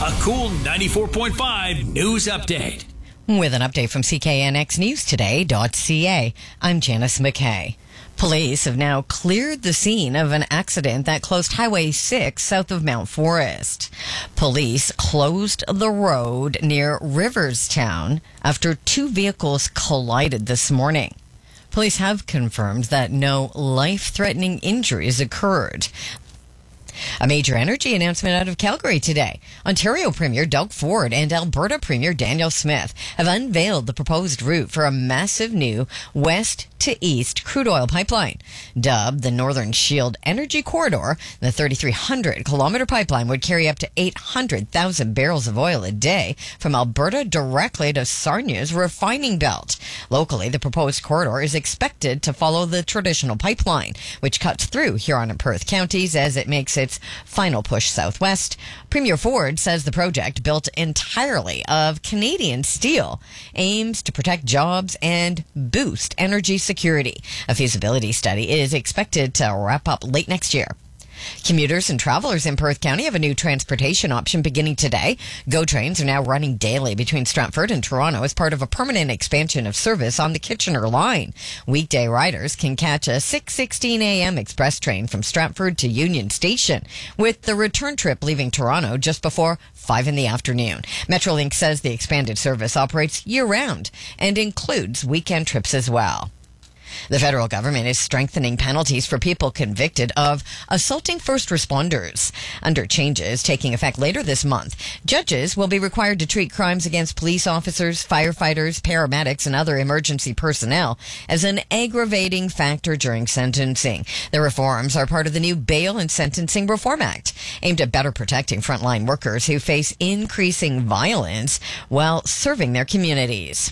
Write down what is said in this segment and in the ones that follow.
A cool 94.5 news update. With an update from CKNXNewsToday.ca, I'm Janice McKay. Police have now cleared the scene of an accident that closed Highway 6 south of Mount Forest. Police closed the road near Riverstown after two vehicles collided this morning. Police have confirmed that no life-threatening injuries occurred. A major energy announcement out of Calgary today. Ontario Premier Doug Ford and Alberta Premier Danielle Smith have unveiled the proposed route for a massive new west to east crude oil pipeline. Dubbed the Northern Shield Energy Corridor, the 3,300-kilometer pipeline would carry up to 800,000 barrels of oil a day from Alberta directly to Sarnia's refining belt. Locally, the proposed corridor is expected to follow the traditional pipeline, which cuts through Huron and Perth counties as it makes its final push southwest. Premier Ford says the project, built entirely of Canadian steel, aims to protect jobs and boost energy security. A feasibility study is expected to wrap up late next year. Commuters and travelers in Perth County have a new transportation option beginning today. GO trains are now running daily between Stratford and Toronto as part of a permanent expansion of service on the Kitchener line. Weekday riders can catch a 6:16 a.m. express train from Stratford to Union Station, with the return trip leaving Toronto just before 5 in the afternoon. Metrolink says the expanded service operates year-round and includes weekend trips as well. The federal government is strengthening penalties for people convicted of assaulting first responders. Under changes taking effect later this month, judges will be required to treat crimes against police officers, firefighters, paramedics, and other emergency personnel as an aggravating factor during sentencing. The reforms are part of the new Bail and Sentencing Reform Act, aimed at better protecting frontline workers who face increasing violence while serving their communities.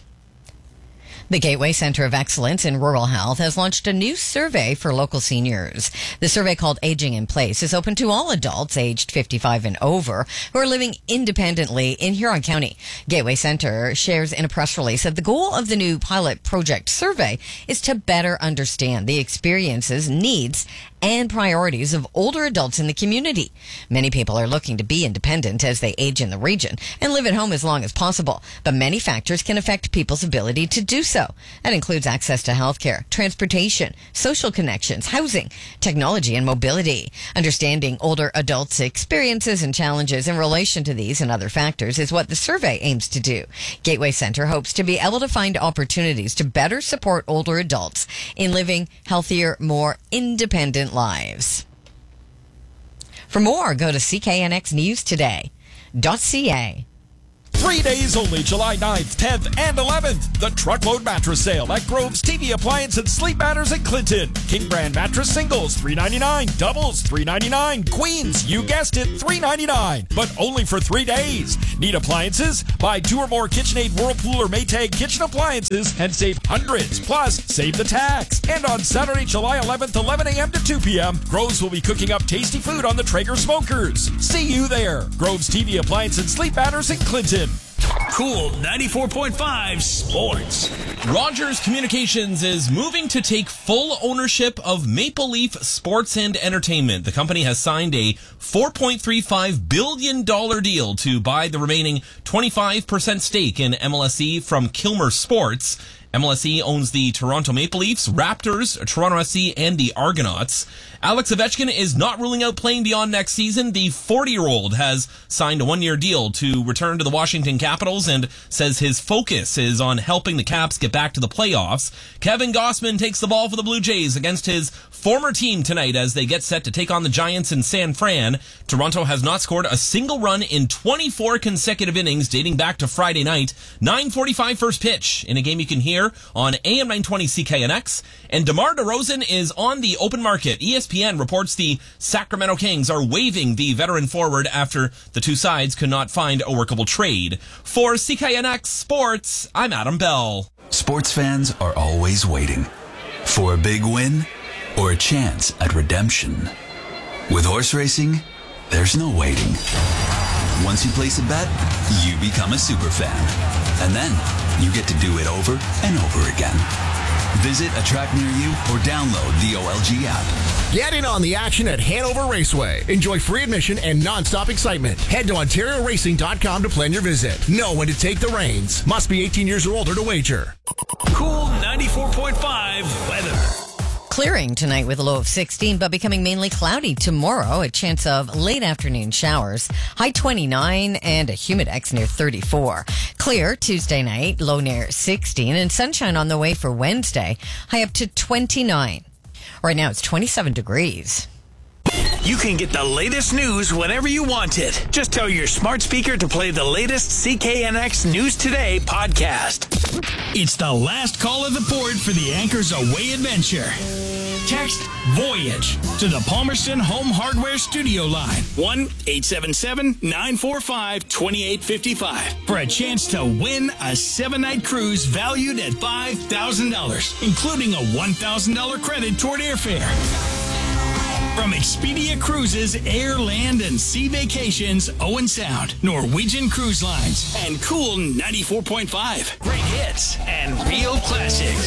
The Gateway Centre of Excellence in Rural Health has launched a new survey for local seniors. The survey, called Aging in Place, is open to all adults aged 55 and over who are living independently in Huron County. Gateway Centre shares in a press release that the goal of the new pilot project survey is to better understand the experiences, needs, and priorities of older adults in the community. Many people are looking to be independent as they age in the region and live at home as long as possible, but many factors can affect people's ability to do so. That includes access to healthcare, transportation, social connections, housing, technology, and mobility. Understanding older adults' experiences and challenges in relation to these and other factors is what the survey aims to do. Gateway Centre hopes to be able to find opportunities to better support older adults in living healthier, more independent lives. For more, go to CKNXNewsToday.ca. 3 days only, July 9th, 10th, and 11th. The Truckload Mattress Sale at Grove's TV Appliance and Sleep Matters in Clinton. King Brand Mattress Singles, $3.99. Doubles, $3.99. Queens, you guessed it, $3.99. But only for 3 days. Need appliances? Buy 2 or more KitchenAid, Whirlpool, or Maytag kitchen appliances and save hundreds. Plus, save the tax. And on Saturday, July 11th, 11 a.m. to 2 p.m., Grove's will be cooking up tasty food on the Traeger smokers. See you there. Grove's TV Appliance and Sleep Matters in Clinton. Cool 94.5 Sports. Rogers Communications is moving to take full ownership of Maple Leaf Sports and Entertainment. The company has signed a $4.35 billion deal to buy the remaining 25% stake in MLSE from Kilmer Sports. MLSE owns the Toronto Maple Leafs, Raptors, Toronto SC, and the Argonauts. Alex Ovechkin is not ruling out playing beyond next season. The 40-year-old has signed a one-year deal to return to the Washington Capitals and says his focus is on helping the Caps get back to the playoffs. Kevin Gausman takes the ball for the Blue Jays against his former team tonight as they get set to take on the Giants in San Fran. Toronto has not scored a single run in 24 consecutive innings dating back to Friday night. 9:45 first pitch in a game you can hear on AM 920 CKNX. And DeMar DeRozan is on the open market. ESPN reports the Sacramento Kings are waiving the veteran forward after the two sides could not find a workable trade. For CKNX Sports, I'm Adam Bell. Sports fans are always waiting for a big win or a chance at redemption. With horse racing, there's no waiting. Once you place a bet, you become a super fan. And then you get to do it over and over again. Visit a track near you or download the OLG app. Get in on the action at Hanover Raceway. Enjoy free admission and non-stop excitement. Head to OntarioRacing.com to plan your visit. Know when to take the reins. Must be 18 years or older to wager. Cool 94.5 weather. Clearing tonight with a low of 16, but becoming mainly cloudy tomorrow. A chance of late afternoon showers. High 29 and a humidex near 34. Clear Tuesday night, low near 16, and sunshine on the way for Wednesday. High up to 29. Right now it's 27 degrees. You can get the latest news whenever you want it. Just tell your smart speaker to play the latest CKNX News Today podcast. It's the last call of the port for the Anchors Away adventure. Text VOYAGE to the Palmerston Home Hardware Studio line, 1-877-945-2855, for a chance to win a 7-night cruise valued at $5,000, including a $1,000 credit toward airfare. From Expedia Cruises, Air, Land, and Sea Vacations, Owen Sound, Norwegian Cruise Lines, and Cool 94.5. Great hits and real classics.